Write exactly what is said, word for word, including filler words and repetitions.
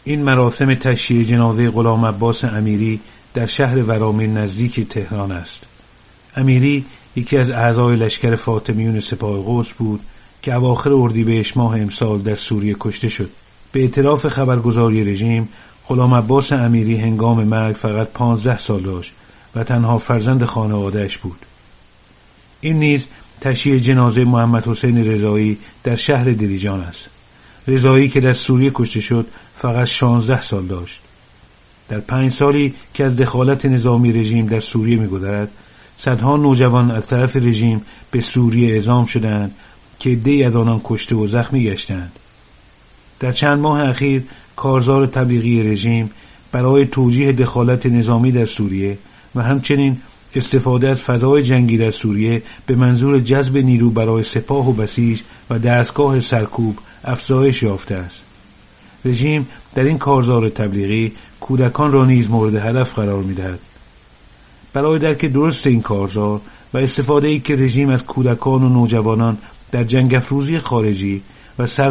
این مراسم تشییع جنازه غلام عباس امیری در شهر ورامین نزدیک تهران است. امیری یکی از اعضای لشکر فاطمیون سپاه قدس بود که اواخر اردیبهشت ماه امسال در سوریه کشته شد. به اعتراف خبرگزاری رژیم، غلام عباس امیری هنگام مرگ فقط پانزده سال داشت و تنها فرزند خانواده‌اش بود. این نیز تشییع جنازه محمد حسین رضایی در شهر دلیجان است. رضایی که در سوریه کشته شد فقط شانزده سال داشت. در پنج سالی که از دخالت نظامی رژیم در سوریه می‌گذرد، صدها نوجوان از طرف رژیم به سوریه اعزام شدند که عده‌ای از آنان کشته و زخمی گشتند. در چند ماه اخیر کارزار تبلیغی رژیم برای توجیه دخالت نظامی در سوریه و همچنین استفاده از فضای جنگی در سوریه به منظور جذب نیرو برای سپاه و بسیج و دستگاه سرکوب افزایش یافته است. رژیم در این کارزار تبلیغی کودکان را نیز مورد هدف قرار می‌دهد. برای درک درست این کارزار و استفاده‌ای که رژیم از کودکان و نوجوانان در جنگ افروزی خارجی و سر